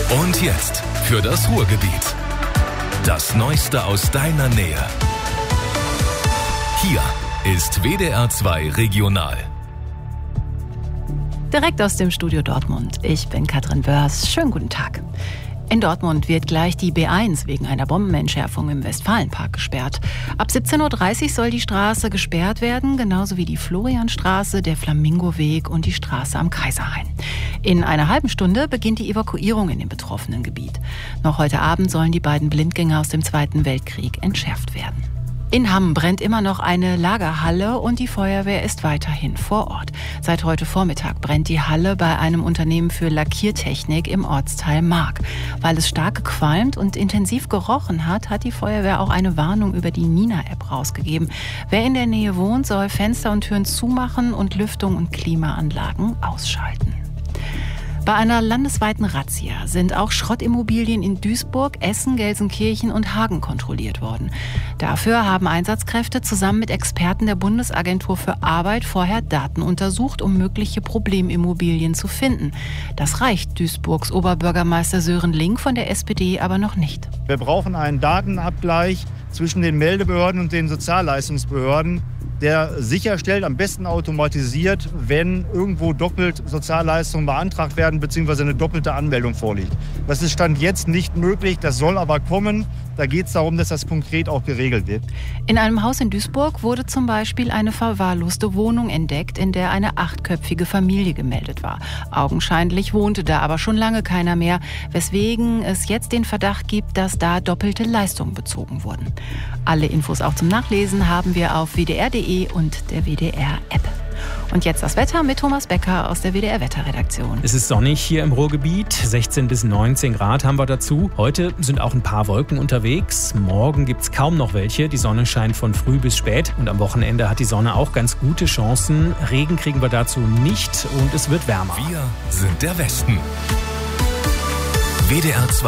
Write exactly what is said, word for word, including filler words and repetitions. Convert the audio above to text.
Und jetzt für das Ruhrgebiet. Das Neueste aus deiner Nähe. Hier ist W D R zwei Regional. Direkt aus dem Studio Dortmund. Ich bin Katrin Börs. Schönen guten Tag. In Dortmund wird gleich die B eins wegen einer Bombenentschärfung im Westfalenpark gesperrt. Ab siebzehn Uhr dreißig soll die Straße gesperrt werden, genauso wie die Florianstraße, der Flamingoweg und die Straße am Kaiserhain. In einer halben Stunde beginnt die Evakuierung in dem betroffenen Gebiet. Noch heute Abend sollen die beiden Blindgänger aus dem Zweiten Weltkrieg entschärft werden. In Hamm brennt immer noch eine Lagerhalle und die Feuerwehr ist weiterhin vor Ort. Seit heute Vormittag brennt die Halle bei einem Unternehmen für Lackiertechnik im Ortsteil Mark. Weil es stark gequalmt und intensiv gerochen hat, hat die Feuerwehr auch eine Warnung über die Nina-App rausgegeben. Wer in der Nähe wohnt, soll Fenster und Türen zumachen und Lüftung und Klimaanlagen ausschalten. Bei einer landesweiten Razzia sind auch Schrottimmobilien in Duisburg, Essen, Gelsenkirchen und Hagen kontrolliert worden. Dafür haben Einsatzkräfte zusammen mit Experten der Bundesagentur für Arbeit vorher Daten untersucht, um mögliche Problemimmobilien zu finden. Das reicht Duisburgs Oberbürgermeister Sören Link von der S P D aber noch nicht. Wir brauchen einen Datenabgleich zwischen den Meldebehörden und den Sozialleistungsbehörden, der sicherstellt, am besten automatisiert, wenn irgendwo doppelt Sozialleistungen beantragt werden bzw. eine doppelte Anmeldung vorliegt. Das ist Stand jetzt nicht möglich, das soll aber kommen. Da geht es darum, dass das konkret auch geregelt wird. In einem Haus in Duisburg wurde zum Beispiel eine verwahrloste Wohnung entdeckt, in der eine achtköpfige Familie gemeldet war. Augenscheinlich wohnte da aber schon lange keiner mehr, weswegen es jetzt den Verdacht gibt, dass da doppelte Leistungen bezogen wurden. Alle Infos auch zum Nachlesen haben wir auf w d r punkt d e und der W D R-App. Und jetzt das Wetter mit Thomas Becker aus der W D R-Wetterredaktion. Es ist sonnig hier im Ruhrgebiet, sechzehn bis neunzehn Grad haben wir dazu. Heute sind auch ein paar Wolken unterwegs. Morgen gibt es kaum noch welche. Die Sonne scheint von früh bis spät. Und am Wochenende hat die Sonne auch ganz gute Chancen. Regen kriegen wir dazu nicht und es wird wärmer. Wir sind der Westen. W D R zwei